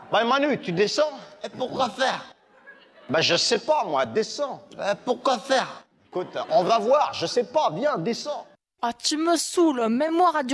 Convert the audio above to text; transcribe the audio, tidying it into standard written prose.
Bah Manu, tu descends? Et pourquoi faire? Bah je sais pas moi, descends. Pourquoi faire? Écoute, on va voir, je sais pas, viens, descends. Ah, tu me saoules, même moi, Radio